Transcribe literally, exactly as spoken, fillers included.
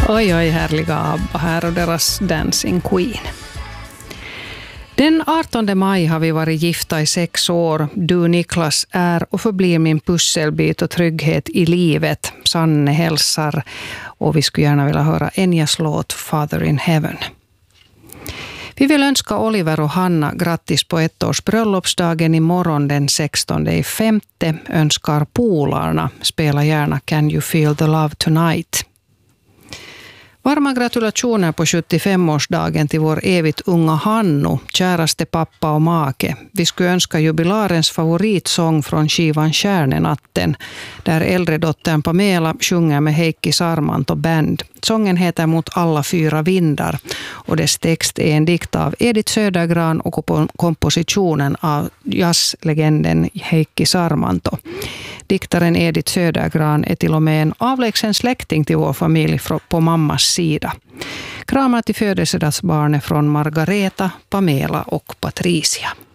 Oj, oj, härliga ABBA här och deras Dancing Queen. Den artonde maj har vi varit gifta i sex år. Du, Niklas, är och förblir min pusselbit och trygghet i livet. Sanne hälsar, och vi skulle gärna vilja höra Enyas låt Father in Heaven. Vi vill önska Oliver och Hanna grattis på ett års bröllopsdagen imorgon den sextonde i femte. Önskar polarna. Spela gärna Can You Feel the Love Tonight. Varma gratulationer på sjuttiofemårsdagen till vår evigt unga Hannu, käraste pappa och make. Vi skulle önska jubilarens favoritsång från skivan Kärnenatten, där äldre dottern Pamela sjunger med Heikki Sarmanto Band. Sången heter Mot alla fyra vindar, och dess text är en dikt av Edith Södergran och kompositionen av jazzlegenden Heikki Sarmanto. Diktaren Edith Södergran är till och med en avlägsen släkting till vår familj på mammas sida. Kramar till födelsedagsbarnet från Margareta, Pamela och Patricia.